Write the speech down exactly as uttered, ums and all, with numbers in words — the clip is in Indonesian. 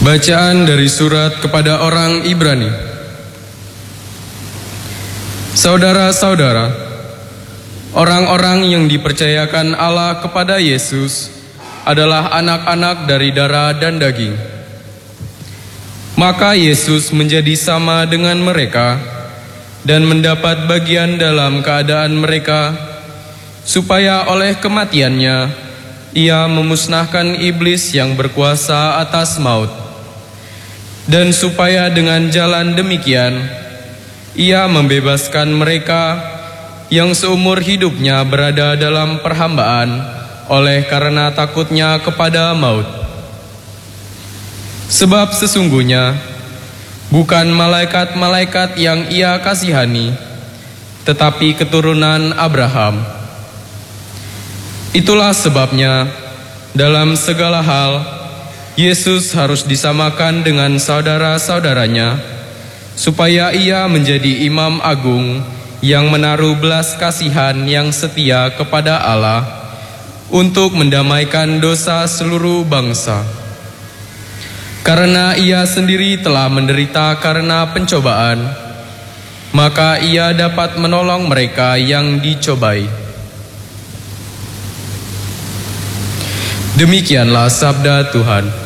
Bacaan dari surat kepada orang Ibrani. Saudara-saudara, orang-orang yang dipercayakan Allah kepada Yesus adalah anak-anak dari darah dan daging. Maka Yesus menjadi sama dengan mereka dan mendapat bagian dalam keadaan mereka, supaya oleh kematiannya ia memusnahkan iblis yang berkuasa atas maut. Dan supaya dengan jalan demikian ia membebaskan mereka yang seumur hidupnya berada dalam perhambaan oleh karena takutnya kepada maut. Sebab sesungguhnya bukan malaikat-malaikat yang ia kasihani, tetapi keturunan Abraham. Itulah sebabnya dalam segala hal Yesus harus disamakan dengan saudara-saudaranya, supaya ia menjadi imam agung yang menaruh belas kasihan yang setia kepada Allah untuk mendamaikan dosa seluruh bangsa. Karena ia sendiri telah menderita karena pencobaan, maka ia dapat menolong mereka yang dicobai. Demikianlah sabda Tuhan.